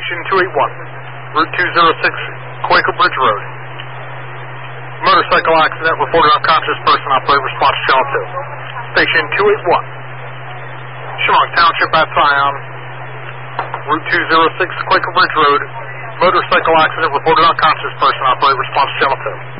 Station 281, Route 206, Quaker Bridge Road. Motorcycle accident, reported unconscious person, operator response channel 2. Station 281, Chemung Township at Zion, Route 206, Quaker Bridge Road. Motorcycle accident, reported unconscious person, operator response channel 2.